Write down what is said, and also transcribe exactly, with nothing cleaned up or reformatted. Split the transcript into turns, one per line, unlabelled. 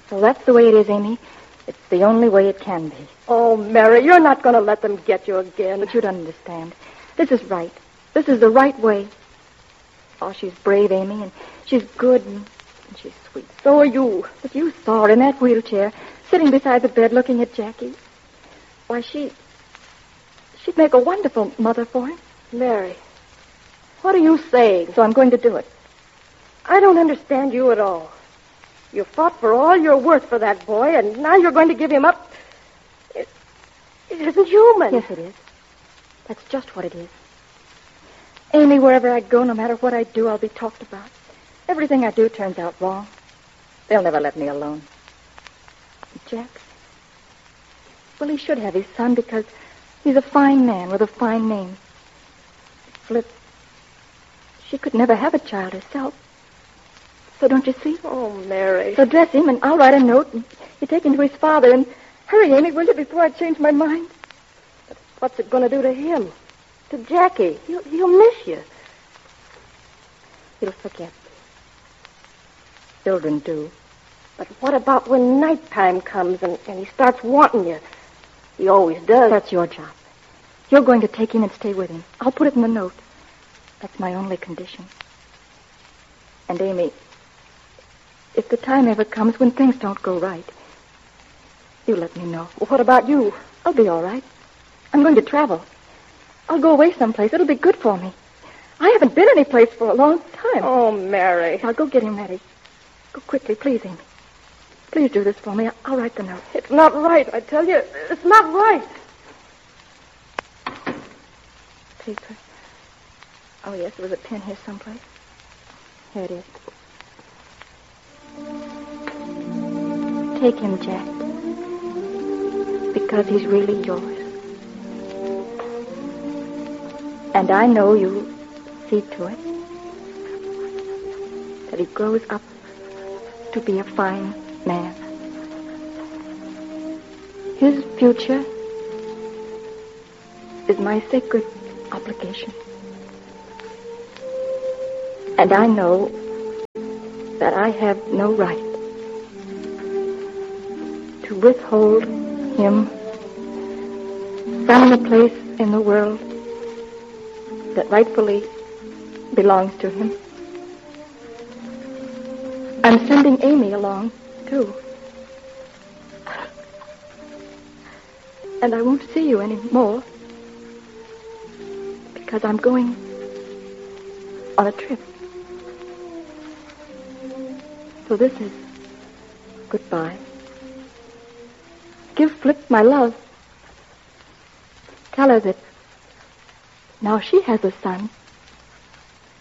So that's the way it is, Amy. It's the only way it can be.
Oh, Mary, you're not going to let them get you again.
But you don't understand. This is right. This is the right way. Oh, she's brave, Amy, and she's good, and, and she's sweet.
So are you.
But you saw her in that wheelchair, sitting beside the bed looking at Jackie. Why, she... she'd make a wonderful mother for him.
Mary, what are you saying?
So I'm going to do it.
I don't understand you at all. You fought for all you're worth for that boy, and now you're going to give him up. It, it isn't human.
Yes, it is. That's just what it is. Amy, wherever I go, no matter what I do, I'll be talked about. Everything I do turns out wrong. They'll never let me alone. Jack? Well, he should have his son because he's a fine man with a fine name. Flip, she could never have a child herself. So don't you see?
Oh, Mary.
So dress him, and I'll write a note, and you take him to his father, and hurry, Amy, will you, before I change my mind?
But what's it going to do to him? To Jackie? He'll, he'll miss you.
He'll forget. Children do.
But what about when nighttime comes and, and he starts wanting you? He always does.
That's your job. You're going to take him and stay with him. I'll put it in the note. That's my only condition. And, Amy, if the time ever comes when things don't go right, you let me know.
Well, what about you?
I'll be all right. I'm going to travel. I'll go away someplace. It'll be good for me. I haven't been anyplace for a long time.
Oh, Mary.
I'll go get him ready. Go quickly, please, Amy. Please do this for me. I'll write the note.
It's not right, I tell you. It's not right.
Paper. Oh, yes, there was a pen here someplace. Here it is. Take him, Jack. Because he's really yours. And I know you'll see to it that he grows up to be a fine man. His future is my sacred obligation. And I know that I have no right to withhold him from the place in the world that rightfully belongs to him. I'm sending Amy along, too. And I won't see you anymore because I'm going on a trip. So this is goodbye. Give Flip my love. Tell her that now she has a son